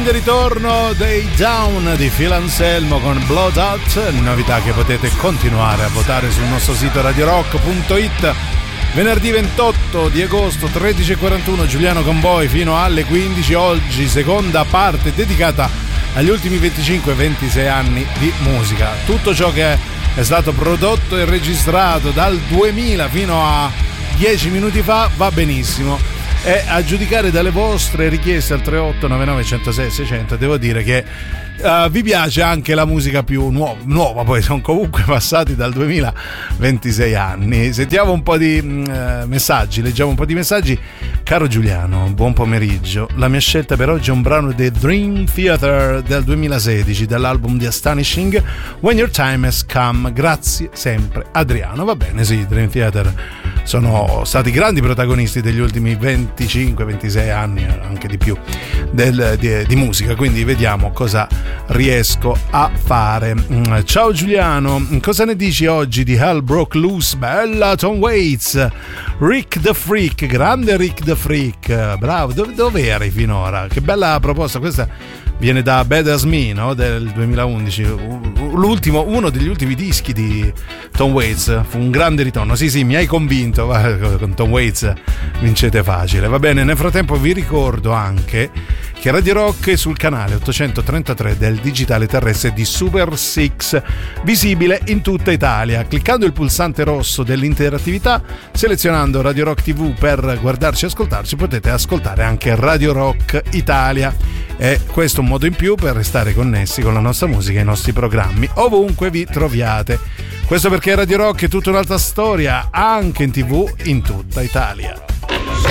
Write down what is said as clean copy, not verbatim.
grande ritorno dei Down di Phil Anselmo con Blood Out, novità che potete continuare a votare sul nostro sito radiorock.it. Venerdì 28 di agosto 13:41, Giuliano con voi fino alle 15. Oggi seconda parte dedicata agli ultimi 25-26 anni di musica. Tutto ciò che è stato prodotto e registrato dal 2000 fino a 10 minuti fa va benissimo. E a giudicare dalle vostre richieste al 3899 106 600 devo dire che vi piace anche la musica più nuova, poi sono comunque passati dal 2000 26 anni. Sentiamo un po' di messaggi, leggiamo un po' di messaggi. Caro Giuliano, buon pomeriggio. La mia scelta per oggi è un brano dei Dream Theater del 2016 dall'album The Astonishing, When Your Time Has Come. Grazie sempre Adriano. Va bene, sì, Dream Theater sono stati grandi protagonisti degli ultimi 25-26 anni, anche di più, di musica, quindi vediamo cosa riesco a fare. Ciao Giuliano, cosa ne dici oggi di Hell Broke Loose? Bella Tom Waits, Rick the Freak, grande Rick the Freak, bravo. Dove eri finora? Che bella proposta questa. Viene da Bad As Me, no? Del 2011, uno degli ultimi dischi di Tom Waits. Fu un grande ritorno. Sì, mi hai convinto. Con Tom Waits vincete facile. Va bene, nel frattempo vi ricordo anche che Radio Rock è sul canale 833 del digitale terrestre di Super 6, visibile in tutta Italia. Cliccando il pulsante rosso dell'interattività, selezionando Radio Rock TV per guardarci e ascoltarci, potete ascoltare anche Radio Rock Italia. E questo è un modo in più per restare connessi con la nostra musica e i nostri programmi ovunque vi troviate. Questo perché Radio Rock è tutta un'altra storia, anche in TV in tutta Italia.